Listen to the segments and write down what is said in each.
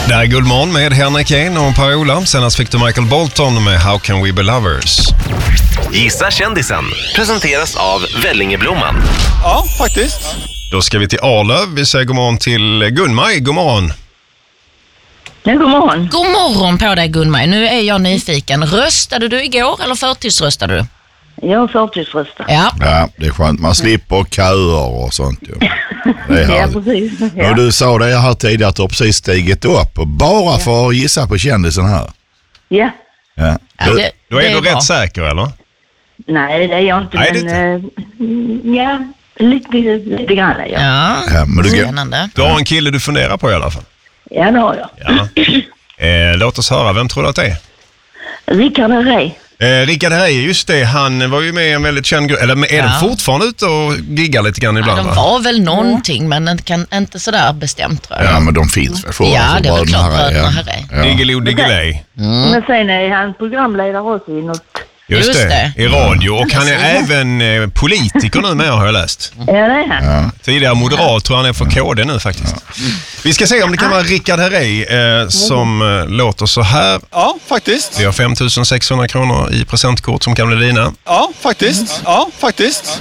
Det är Guldmorgon med Henrik Ehn och Per-Ola. Senast fick du Michael Bolton med How Can We Be Lovers. Gissa kändisen presenteras av Vellingeblomman. Ja, faktiskt. Då ska vi till Arlöv. Vi säger god morgon till Gunmaj. God morgon. Ja, god morgon. God morgon på dig Gunmaj. Nu är jag nyfiken. Röstade du igår eller förtidsröstade du? Jag förtidsröstar. Ja. Ja, det är skönt. Man slipper köer och sånt. Jo. Det är Ja, precis. Ja. Och du sa det här tidigare att du har precis stigit upp. Och bara för att gissa på kändisen här. Ja. Ja. Ja, Då är det du bra. rätt säker, eller? Nej, det är jag inte. Nej, det är Men ja, lite grann är jag. Ja, Ja, men du går. spännande. Du har en kille du funderar på i alla fall. Ja, det har jag. Ja. Låt oss höra. Vem tror du att det är? Rickard Herrey. Rickard Herrey, just det. Han var ju med i en väldigt känd grupp. Eller är de fortfarande ute och giggar lite grann Ja, ibland? de va? var väl någonting, men det kan inte sådär bestämt tror jag. Ja, men de finns väl för Ja, det är väl klart bröderna Herrey. Ja. Diggiloo Diggiley. Men sen är han programledare också i något. Just Just det. det. I radio. Och han är även politiker nu med, har jag läst. Ja, det är han. Tidigare moderat tror han är för KD nu faktiskt. Vi ska se om det kan vara Rickard Herrey som låter så här. Ja, faktiskt. Vi har 5 600 kronor i presentkort som kan bli dina. Ja, faktiskt. Ja, faktiskt.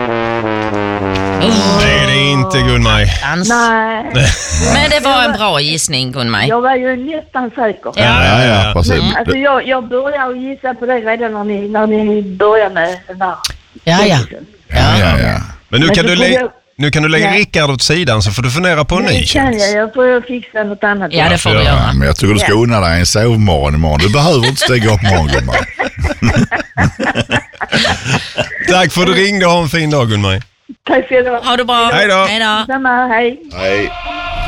Det är det inte, Gunmaj. Nej, Men det var en bra gissning Gunmaj. jag var ju nästan säker. Ja, precis. Alltså jag började att gissa på det redan när ni började med den här. Ja. Men Men nu kan du lägga Nej. Rickard åt sidan så får du fundera på en ny Det kan kändis. jag får fixa något annat. Ja, det får du göra. Men jag tycker du ska unna dig en sovmorgon imorgon. Du behöver inte stiga upp morgon, Gunmaj. Tack för att du ringde och ha en fin dag, Gunmaj. Tack ska du ha. Ha det bra. Hej då. Hej då. Samma, hej. Nej.